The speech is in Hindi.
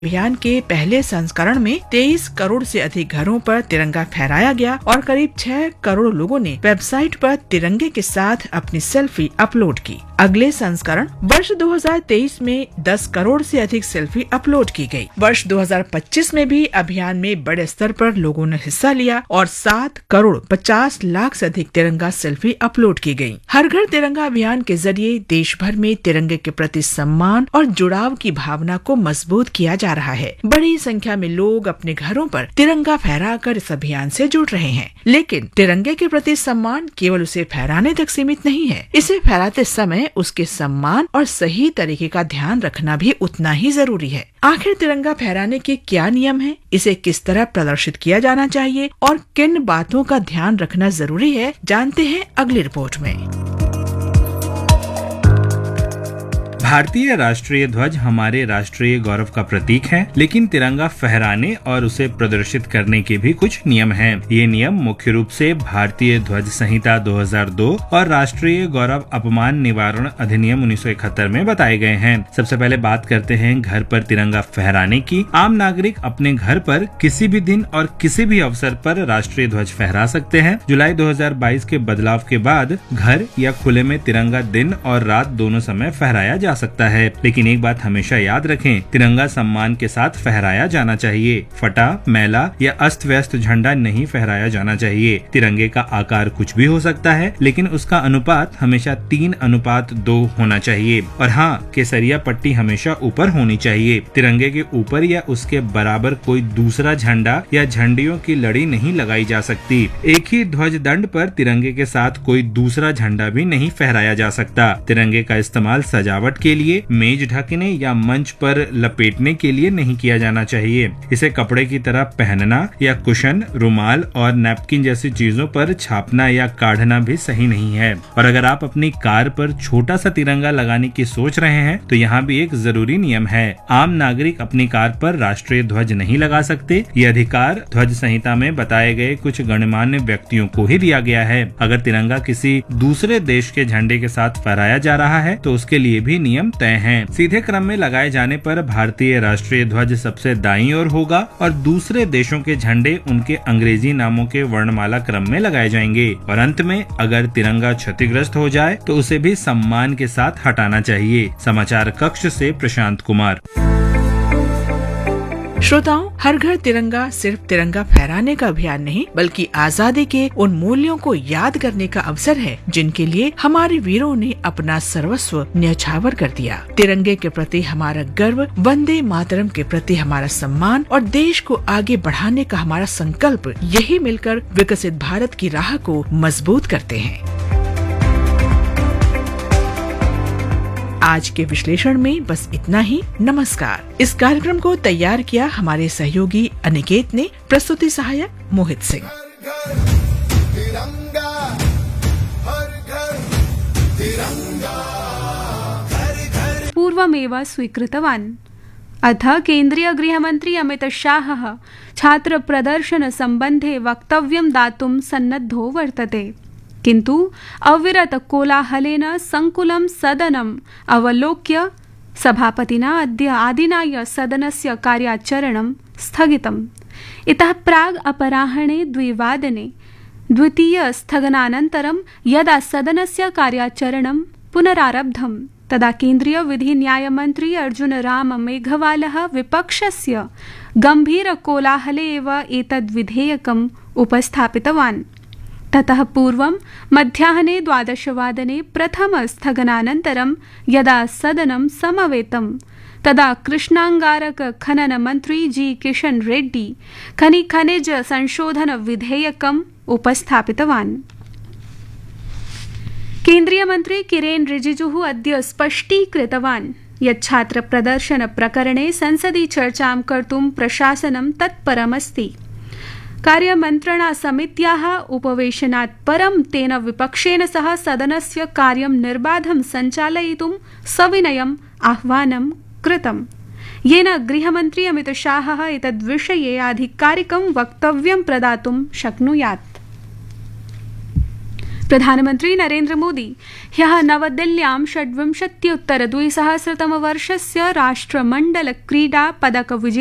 अभियान के पहले संस्करण में 23 करोड़ से अधिक घरों पर तिरंगा फहराया गया और करीब 6 करोड़ लोगों ने वेबसाइट पर तिरंगे के साथ अपनी सेल्फी अपलोड की। अगले संस्करण वर्ष 2023 में 10 करोड़ से अधिक सेल्फी अपलोड की गई। वर्ष 2025 में भी अभियान में बड़े स्तर पर लोगों ने हिस्सा लिया और 7 करोड़ 50 लाख से अधिक तिरंगा सेल्फी अपलोड की गई। हर घर तिरंगा अभियान के जरिए देश भर में तिरंगे के प्रति सम्मान और जुड़ाव की भावना को मजबूत किया जा रहा है। बड़ी संख्या में लोग अपने घरों पर तिरंगा फहराकर इस अभियान से जुड़ रहे हैं, लेकिन तिरंगे के प्रति सम्मान केवल उसे फहराने तक सीमित नहीं है। इसे फहराते समय उसके सम्मान और सही तरीके का ध्यान रखना भी उतना ही जरूरी है। आखिर तिरंगा फहराने के क्या नियम हैं? इसे किस तरह प्रदर्शित किया जाना चाहिए और किन बातों का ध्यान रखना जरूरी है, जानते हैं अगली रिपोर्ट में। भारतीय राष्ट्रीय ध्वज हमारे राष्ट्रीय गौरव का प्रतीक है, लेकिन तिरंगा फहराने और उसे प्रदर्शित करने के भी कुछ नियम हैं। ये नियम मुख्य रूप से भारतीय ध्वज संहिता 2002 और राष्ट्रीय गौरव अपमान निवारण अधिनियम 1971 में बताए गए हैं। सबसे पहले बात करते हैं घर पर तिरंगा फहराने की। आम नागरिक अपने घर पर किसी भी दिन और किसी भी अवसर पर राष्ट्रीय ध्वज फहरा सकते हैं। जुलाई 2022 के बदलाव के बाद घर या खुले में तिरंगा दिन और रात दोनों समय फहराया जा सकता है, लेकिन एक बात हमेशा याद रखें, तिरंगा सम्मान के साथ फहराया जाना चाहिए। फटा, मैला या अस्त व्यस्त झंडा नहीं फहराया जाना चाहिए। तिरंगे का आकार कुछ भी हो सकता है, लेकिन उसका अनुपात हमेशा 3:2 होना चाहिए। और हाँ, केसरिया पट्टी हमेशा ऊपर होनी चाहिए। तिरंगे के ऊपर या उसके बराबर कोई दूसरा झंडा या झंडियों की लड़ी नहीं लगाई जा सकती। एक ही ध्वज दंड पर तिरंगे के साथ कोई दूसरा झंडा भी नहीं फहराया जा सकता। तिरंगे का इस्तेमाल सजावट के लिए, मेज ढकने या मंच पर लपेटने के लिए नहीं किया जाना चाहिए। इसे कपड़े की तरह पहनना या कुशन, रुमाल और नैपकिन जैसी चीजों पर छापना या काढ़ना भी सही नहीं है। और अगर आप अपनी कार पर छोटा सा तिरंगा लगाने की सोच रहे हैं, तो यहाँ भी एक जरूरी नियम है। आम नागरिक अपनी कार पर राष्ट्रीय ध्वज नहीं लगा सकते। ये अधिकार ध्वज संहिता में बताए गए कुछ गणमान्य व्यक्तियों को ही दिया गया है। अगर तिरंगा किसी दूसरे देश के झंडे के साथ फहराया जा रहा है, तो उसके लिए भी नियम तय हैं। सीधे क्रम में लगाए जाने पर भारतीय राष्ट्रीय ध्वज सबसे दाईं ओर होगा और दूसरे देशों के झंडे उनके अंग्रेजी नामों के वर्णमाला क्रम में लगाए जाएंगे। और अंत में अगर तिरंगा क्षतिग्रस्त हो जाए तो उसे भी सम्मान के साथ हटाना चाहिए। समाचार कक्ष से प्रशांत कुमार। श्रोताओं, हर घर तिरंगा सिर्फ तिरंगा फहराने का अभियान नहीं, बल्कि आजादी के उन मूल्यों को याद करने का अवसर है जिनके लिए हमारे वीरों ने अपना सर्वस्व न्यौछावर कर दिया। तिरंगे के प्रति हमारा गर्व, वंदे मातरम के प्रति हमारा सम्मान और देश को आगे बढ़ाने का हमारा संकल्प, यही मिलकर विकसित भारत की राह को मजबूत करते हैं। आज के विश्लेषण में बस इतना ही। नमस्कार। इस कार्यक्रम को तैयार किया हमारे सहयोगी अनिकेत ने, प्रस्तुति सहायक मोहित सिंह। पूर्वमेव स्वीकृतवान्। अथ केन्द्रीय गृहमन्त्री अमित शाहः छात्र प्रदर्शन सम्बन्धे वक्तव्यं दातुं सन्नद्धो वर्तते, किन्तु अविरत कोलाहलेन संकुलं सदनम् अवलोक्य सभापतिना अद्य आदिनाय सदनस्य कार्याचरणं स्थगितम्। इतः प्राग् अपराह्णे 2:00 द्वितीय स्थगनानन्तरं यदा सदनस्य कार्याचरणं पुनरारब्धं, तदा केन्द्रीय विधि न्याय मन्त्री अर्जुन राम मेघवालः विपक्षस्य गम्भीर कोलाहले एव एतद् विधेयकम् उपस्थापितवान्। ततः पूर्वं मध्याह्ने 12:00 प्रथम स्थगनानन्तरं यदा सदनं समवेतं, तदा कृष्णांगारक खनन मंत्री जी किशन रेड्डी खनिज संशोधन विधेयकम् उपस्थापितवान्। केन्द्रीय मंत्री किरेन रिजिजुः अद्य स्पष्टीकृतवान् यत् छात्र प्रदर्शन प्रकरणे संसदि चर्चां कर्तुं प्रशासनं तत्परमस्ति। कार्यमन्त्रणा समित्याः उपवेशनात् परं तेन विपक्षेन सह सदनस्य कार्यं निर्बाधं सञ्चालयितुं सविनयम् आह्वानं कृतम्, येन गृहमन्त्री अमित शाहः एतद्विषये आधिकारिकं वक्तव्यं प्रदातुं शक्नुयात्। प्रधानमन्त्री नरेन्द्र मोदी ह्यः नवदिल्ल्यां 26-उत्तर-2000 वर्षस्य राष्ट्रमण्डल क्रीडा पदक